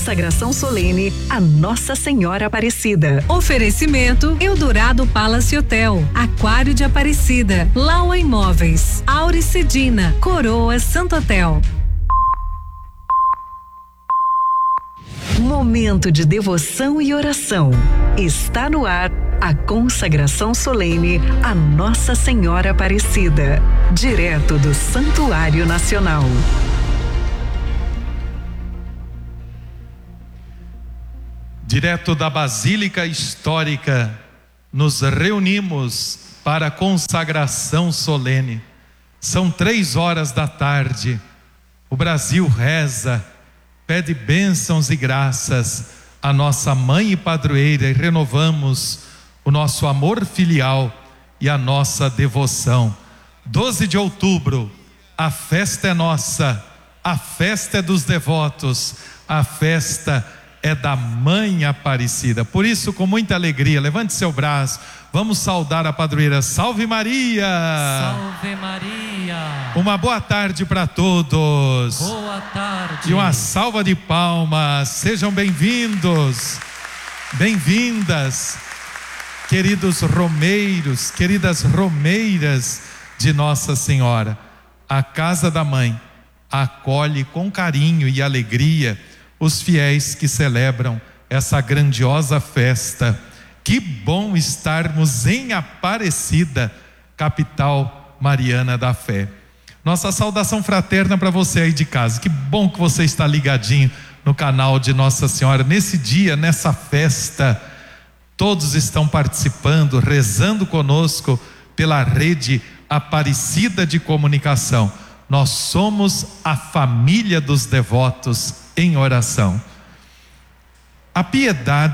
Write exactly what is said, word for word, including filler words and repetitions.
consagração solene a Nossa Senhora Aparecida. Oferecimento Eldorado Palace Hotel, Aquário de Aparecida, Laua Imóveis, Auricedina, Coroa Santo Hotel. Momento de devoção e oração. Está no ar a consagração solene a Nossa Senhora Aparecida, direto do Santuário Nacional. Direto da Basílica Histórica, nos reunimos para a consagração solene. São três horas da tarde. O Brasil reza, pede bênçãos e graças à nossa mãe e padroeira e renovamos o nosso amor filial e a nossa devoção. doze de outubro, a festa é nossa, a festa é dos devotos, a festa é da Mãe Aparecida. Por isso, com muita alegria, levante seu braço, vamos saudar a padroeira. Salve Maria! Salve Maria! Uma boa tarde para todos. Boa tarde. E uma salva de palmas. Sejam bem-vindos, bem-vindas, queridos romeiros, queridas romeiras de Nossa Senhora. A Casa da Mãe acolhe com carinho e alegria os fiéis que celebram essa grandiosa festa. Que bom estarmos em Aparecida, capital mariana da fé. Nossa saudação fraterna para você aí de casa. Que bom que você está ligadinho no canal de Nossa Senhora. Nesse dia, nessa festa, todos estão participando, rezando conosco pela rede Aparecida de Comunicação. Nós somos a família dos devotos em oração. A piedade